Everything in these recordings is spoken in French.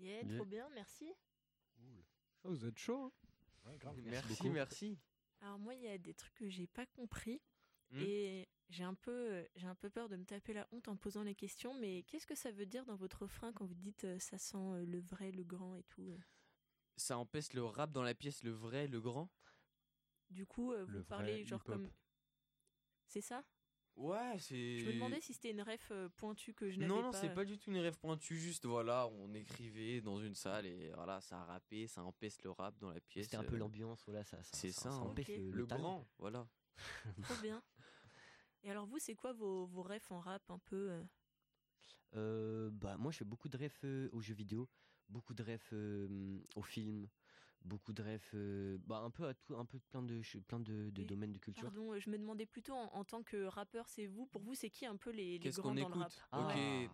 Yeah, trop bien, merci. Cool. Oh, vous êtes chaud. Ouais, grave. Merci. Alors moi, il y a des trucs que j'ai pas compris et j'ai un peu peur de me taper la honte en posant les questions, mais qu'est-ce que ça veut dire dans votre refrain quand vous dites ça sent le vrai, le grand et tout Ça empêche le rap dans la pièce, le vrai, le grand. Du coup, vous parlez genre hip-hop. comme... C'est ça? Ouais, c'est... Je me demandais si c'était une ref pointue que je n'avais pas. Non, c'est pas du tout une rêve pointue, juste voilà, on écrivait dans une salle et voilà, ça a rappé, ça empêche le rap dans la pièce. C'était un peu l'ambiance, voilà, ça c'est ça, empêche ok. le le talent. grand, voilà. Trop bien. Et alors vous, c'est quoi vos refs en rap un peu Moi je fais beaucoup de refs aux jeux vidéo, beaucoup de refs aux films, beaucoup de refs un peu à tout, un peu plein de Et- domaines de culture. Pardon, je me demandais plutôt en tant que rappeur, c'est vous. Pour vous, c'est qui un peu les Qu'est-ce grands qu'on dans le rap? écoute? Ah, Ok.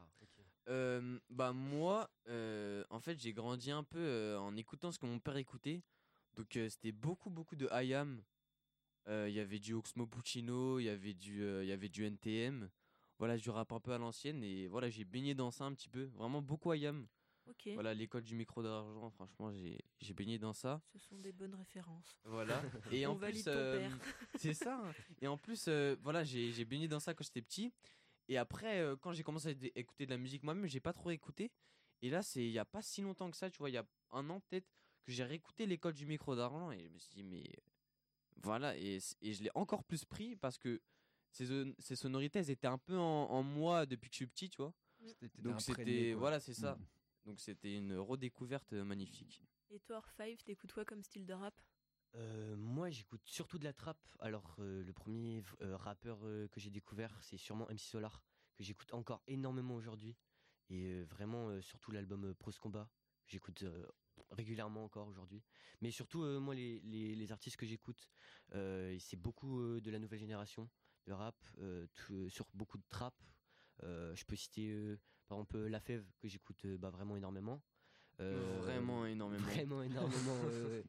Moi, en fait, j'ai grandi un peu en écoutant ce que mon père écoutait. Donc, c'était beaucoup de IAM. Il y avait du Oxmo Puccino, il y avait du NTM. Voilà, du rap un peu à l'ancienne. Et voilà, j'ai baigné dans ça un petit peu. Vraiment beaucoup IAM. Ok, Voilà, l'école du micro d'argent, franchement, j'ai baigné dans ça. ce sont des bonnes références. Voilà. Et On en plus, valide ton père. c'est ça. Hein. Et en plus, voilà, j'ai baigné dans ça quand j'étais petit. Et après, quand j'ai commencé à écouter de la musique moi-même, j'ai pas trop écouté. Et là, il y a pas si longtemps que ça, tu vois, il y a un an peut-être, que j'ai réécouté l'école du micro d'argent. Et je me suis dit, mais voilà. Et je l'ai encore plus pris parce que ces sonorités, elles étaient un peu en moi depuis que je suis petit, tu vois. Donc c'était, voilà, c'est ça. Donc c'était une redécouverte magnifique. Et toi, Orf5, t'écoutes quoi comme style de rap? Moi j'écoute surtout de la trap. Alors le premier rappeur que j'ai découvert c'est sûrement MC Solar, que j'écoute encore énormément aujourd'hui. Et vraiment surtout l'album Pros Combat, que j'écoute régulièrement encore aujourd'hui. Mais surtout moi les artistes que j'écoute, c'est beaucoup de la nouvelle génération de rap, sur beaucoup de trap. Je peux citer par exemple La Fève que j'écoute vraiment énormément. Vraiment énormément. Vraiment énormément.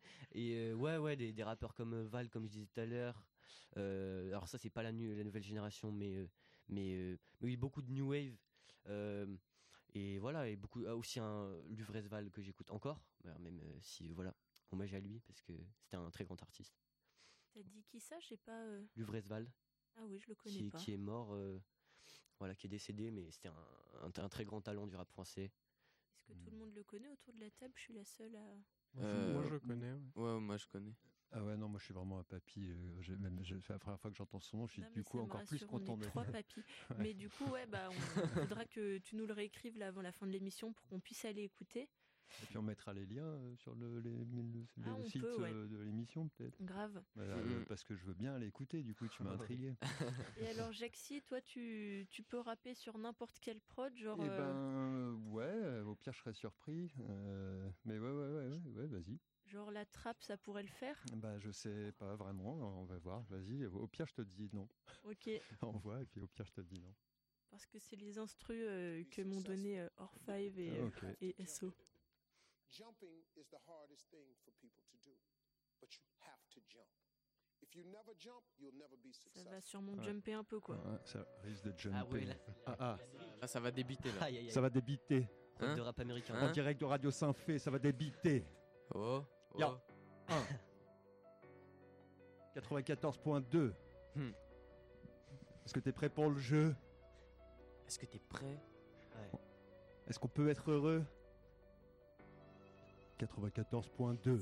Et des rappeurs comme Val, comme je disais tout à l'heure. Alors ça c'est pas la nouvelle génération, mais oui, beaucoup de new wave. Et voilà, et beaucoup aussi un Luvrez Val que j'écoute encore, même si voilà, hommage à lui parce que c'était un très grand artiste. T'as dit qui ça? Je sais pas. Luvrez Val, Ah oui, je le connais pas. qui est mort, voilà, qui est décédé, mais c'était un très grand talent du rap français. Est-ce que tout le monde le connaît autour de la table? Je suis la seule à... Moi, je le connais. Ouais. Ouais, moi je connais. Ah ouais, non, moi je suis vraiment un papy. C'est la première fois que j'entends son nom, je suis Non, mais du coup ça me encore plus rassure, content on est de trois papis. Mais du coup, ouais, on faudra que tu nous le réécrives là, avant la fin de l'émission pour qu'on puisse aller écouter. Et puis on mettra les liens sur le on site peut, ouais. de l'émission peut-être. Grave. Parce que je veux bien l'écouter, du coup tu m'as intrigué. Et alors, Jaxi, toi, tu peux rapper sur n'importe quelle prod, genre... Ouais, au pire je serais surpris. Mais ouais, vas-y. Genre la trappe, ça pourrait le faire? Bah je sais pas vraiment, on va voir, vas-y. Au pire je te dis non. Ok. Envoie et puis au pire je te dis non. Parce que c'est les instrus que m'ont donné Orf5 et SO. Jumping is the hardest thing for people to do, but you have to jump. If you never jump, you'll never be Ça successful. va sûrement jumper un peu, quoi. Ouais, ça risque de jumper. Ah ouais, là. Là, ça va débiter là. Aïe, aïe, aïe. Ça va débiter. Prod Hein de rap américain. Hein En direct de Radio Saint-Fé, ça va débiter. Oh. Ya. 94.2. Est-ce que t'es prêt pour le jeu? Est-ce que t'es prêt? Ouais. Est-ce qu'on peut être heureux? 94.2.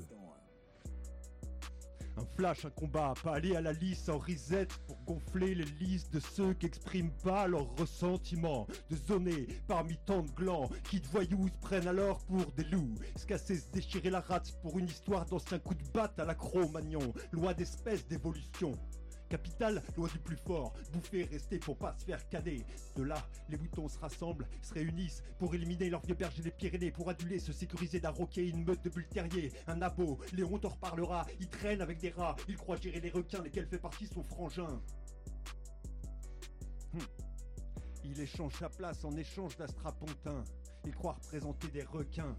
Un flash, un combat, pas aller à la lisse en reset pour gonfler les listes de ceux qui expriment pas leurs ressentiments. De zoner parmi tant de glands qui de voyous se prennent alors pour des loups. Se casser, se déchirer la rate pour une histoire d'anciens coups de batte à la Cro-Magnon. Loi d'espèce d'évolution. Capitale, loi du plus fort, bouffer, rester pour pas se faire cader. De là, les boutons se rassemblent, se réunissent pour éliminer leurs vieux bergers des Pyrénées, pour aduler, se sécuriser, d'arroquer une meute de bulles terriers. Un abo, Léon t'en reparlera, il traîne avec des rats, il croit gérer les requins desquels fait partie son frangin. Il échange sa place en échange d'astrapontin, il croit représenter des requins.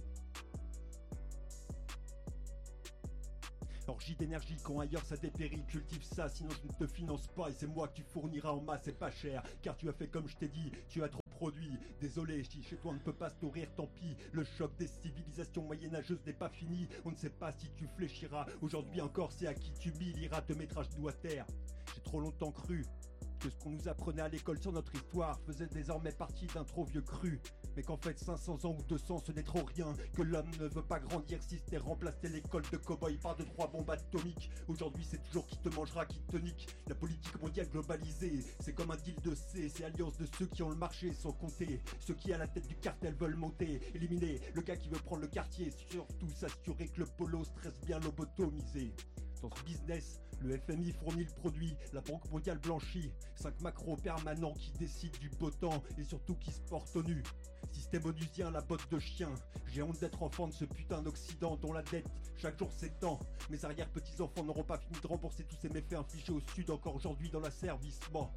Orgie d'énergie quand ailleurs ça dépérit, cultive ça sinon je ne te finance pas et c'est moi que tu fourniras en masse et pas cher. Car tu as fait comme je t'ai dit, tu as trop produit. Désolé, si chez toi on ne peut pas se nourrir, tant pis. Le choc des civilisations moyenâgeuses n'est pas fini. On ne sait pas si tu fléchiras. Aujourd'hui encore, c'est à qui tu m'illieras, te mettre à genoux à terre. J'ai trop longtemps cru que ce qu'on nous apprenait à l'école sur notre histoire faisait désormais partie d'un trop vieux cru. Mais qu'en fait 500 ans ou 200 ce n'est trop rien. Que l'homme ne veut pas grandir si c'était remplacer l'école de cow-boy par 2-3 bombes atomiques. Aujourd'hui c'est toujours qui te mangera, qui te nique. La politique mondiale globalisée, c'est comme un deal de C. C'est alliance de ceux qui ont le marché sans compter ceux qui à la tête du cartel veulent monter. Éliminer le gars qui veut prendre le quartier. Surtout s'assurer que le polo stresse bien lobotomisé. Dans ce business, le FMI fournit le produit, la Banque mondiale blanchit. 5 macros permanents qui décident du beau temps et surtout qui se portent au nu. Système onusien, la botte de chien. J'ai honte d'être enfant de ce putain d'Occident dont la dette, chaque jour s'étend. Mes arrière-petits-enfants n'auront pas fini de rembourser tous ces méfaits infligés au Sud encore aujourd'hui dans l'asservissement.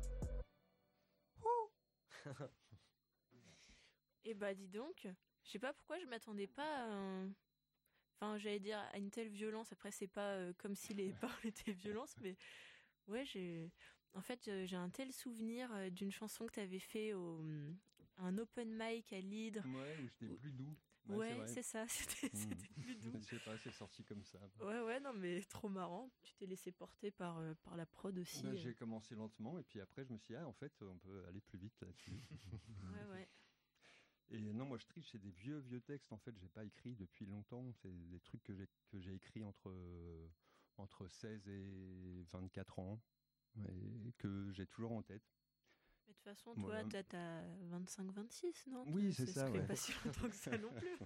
Eh bah dis donc, je sais pas pourquoi je m'attendais pas à un... Enfin, j'allais dire à une telle violence. Après, c'est pas comme si les paroles étaient violences, mais ouais, en fait, j'ai un tel souvenir d'une chanson que t'avais fait un open mic à Lydre. Ouais, où j'étais plus doux. Ouais, c'est ça, c'était plus doux. Je sais pas, c'est sorti comme ça. Ouais, non, mais trop marrant. Tu t'es laissé porter par la prod aussi. J'ai commencé lentement et puis après, je me suis dit, en fait, on peut aller plus vite là-dessus. Ouais. Et non, moi je triche, c'est des vieux textes en fait, j'ai pas écrit depuis longtemps, c'est des trucs que j'ai écrits entre 16 et 24 ans et que j'ai toujours en tête. Mais de toute façon, toi, t'as 25-26, non? Oui, c'est ça, ça ouais. fait pas si longtemps que ça non plus.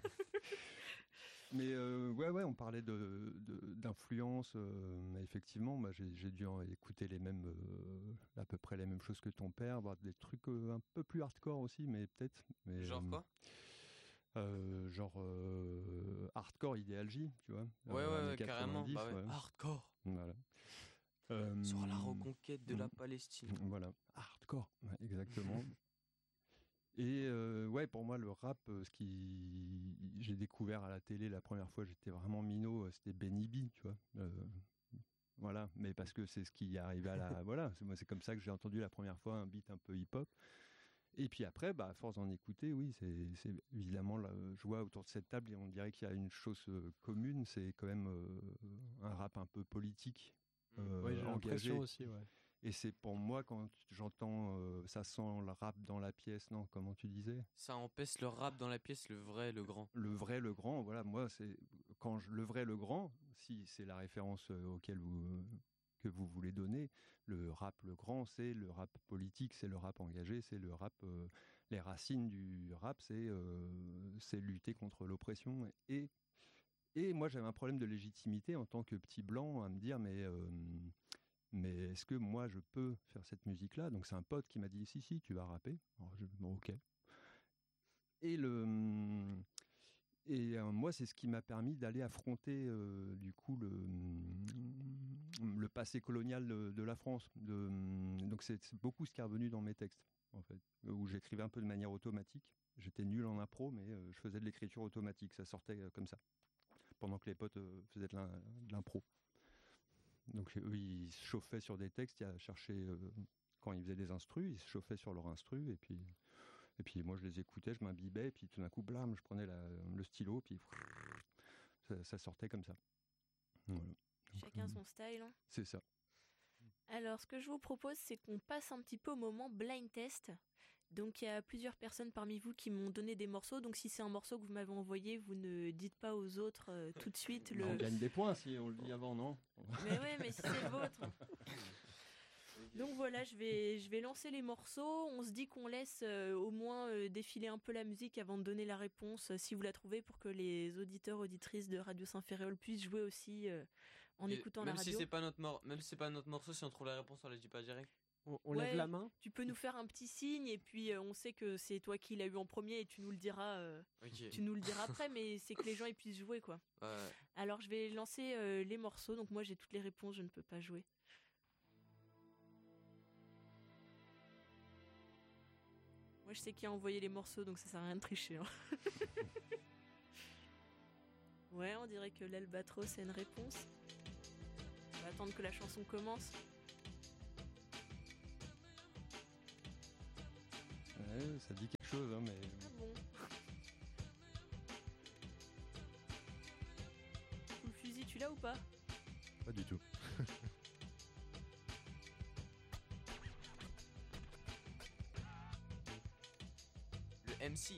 Mais ouais, on parlait d'influence. Effectivement, moi, j'ai dû écouter à peu près les mêmes choses que ton père, voir des trucs un peu plus hardcore aussi, mais peut-être. Genre quoi? Genre hardcore Idéal J, tu vois. Ouais, carrément. Bah ouais. Hardcore. Voilà. Sur la reconquête de la Palestine. Voilà, hardcore, ouais, exactement. Et ouais, pour moi, le rap, j'ai découvert à la télé la première fois, j'étais vraiment minot, c'était Benny B, tu vois. Voilà, mais parce que c'est ce qui arrivait à la... Voilà, c'est comme ça que j'ai entendu la première fois un beat un peu hip-hop. Et puis après, à force d'en écouter, oui, c'est évidemment, je vois autour de cette table, on dirait qu'il y a une chose commune, c'est quand même un rap un peu politique, j'ai l'impression aussi, ouais. Et c'est pour moi, quand j'entends ça sent le rap dans la pièce, non, comment tu disais? Ça empêche le rap dans la pièce, le vrai, le grand. Le vrai, le grand, voilà, moi, c'est le vrai, le grand, si c'est la référence que vous voulez donner, le rap, le grand, c'est le rap politique, c'est le rap engagé, c'est le rap, les racines du rap, c'est lutter contre l'oppression. Et moi, j'avais un problème de légitimité en tant que petit blanc à me dire, mais est-ce que moi je peux faire cette musique-là? Donc c'est un pote qui m'a dit si tu vas rapper. Alors, bon, ok. Et moi c'est ce qui m'a permis d'aller affronter du coup le passé colonial de la France. Donc c'est beaucoup ce qui est revenu dans mes textes en fait, où j'écrivais un peu de manière automatique. J'étais nul en impro, mais je faisais de l'écriture automatique. Ça sortait comme ça pendant que les potes faisaient de l'impro. Donc eux, ils se chauffaient sur des textes, ils cherchaient, quand ils faisaient des instrus, ils se chauffaient sur leur instru, et puis moi je les écoutais, je m'imbibais, et puis tout d'un coup, blam, je prenais le stylo, puis ça sortait comme ça. Voilà. Donc, Chacun son style. Hein. C'est ça. Alors, ce que je vous propose, c'est qu'on passe un petit peu au moment blind test. Donc, il y a plusieurs personnes parmi vous qui m'ont donné des morceaux. Donc, si c'est un morceau que vous m'avez envoyé, vous ne dites pas aux autres tout de suite. On gagne des points si on le dit avant, non? Mais ouais, mais si c'est le vôtre. Donc voilà, je vais lancer les morceaux. On se dit qu'on laisse au moins défiler un peu la musique avant de donner la réponse, si vous la trouvez, pour que les auditeurs, auditrices de Radio Saint-Ferréol puissent jouer aussi en écoutant la radio. Même si c'est pas notre morceau, si on trouve la réponse, on la dit pas direct. On lève la main. Tu peux nous faire un petit signe et puis on sait que c'est toi qui l'as eu en premier et tu nous le diras. Okay. Tu nous le diras après, mais c'est que les gens ils puissent jouer quoi. Ouais. Alors je vais lancer les morceaux. Donc moi j'ai toutes les réponses, je ne peux pas jouer. Moi je sais qui a envoyé les morceaux, donc ça sert à rien de tricher. Hein. Ouais, on dirait que l'Albatros a une réponse. On va attendre que la chanson commence. Ouais, ça dit quelque quelque chose, hein, mais. Ah bon. Le fusil, tu l'as ou pas? Pas du tout. Le MC.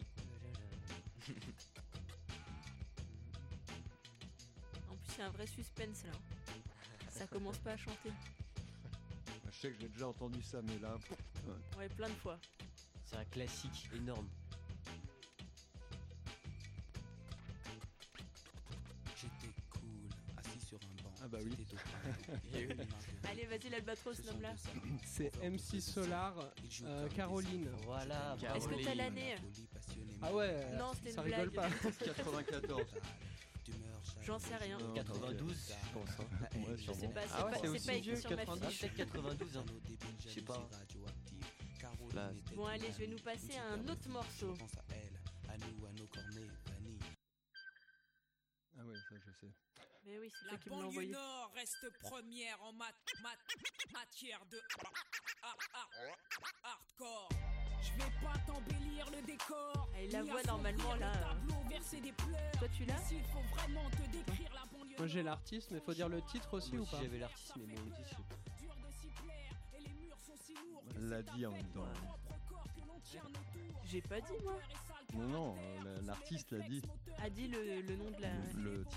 En plus, il y a un vrai suspense là. Ça commence pas à chanter. Je sais que j'ai déjà entendu ça, mais là. Ouais, plein de fois. C'est un classique énorme. J'étais cool, assis sur un banc. Ah bah oui. Allez, vas-y, l'Albatros, nomme-la. C'est MC Solar, Caroline. Voilà. Est-ce que t'as l'année? Ah ouais. Non, c'était ça une rigole blague. pas. 94. J'en sais rien. Non. 92, je pense. Hein. Ouais, Je sais sûrement. pas, Ah ouais, c'est c'est aussi pas écrit vieux, sur ma 90. fiche. Peut-être 92, hein. Je sais pas. Là, Bon, allez, je vais nous passer à un autre morceau. Ah ouais, ça je sais. Mais oui, c'est La toi qui me l'as banlieue envoyé. nord reste première en matière de hardcore. Je vais pas t'embellir le décor. Allez, la ni voix, assombrir normalement, le là, tableau, verser des pleurs. Toi, tu l'as? S'il faut vraiment te décrire la banlieue Moi j'ai nord, l'artiste, mais faut dire le titre aussi Moi ou aussi pas? j'avais l'artiste, mais bon, le titre, je sais pas. dur de s'y plaire, et les murs sont si lourds que Elle l'a c'est dit un en même temps. propre corps que l'on tient autour. J'ai pas dit, moi. Non, non, l'artiste l'a dit. A dit le nom de la. Le titre.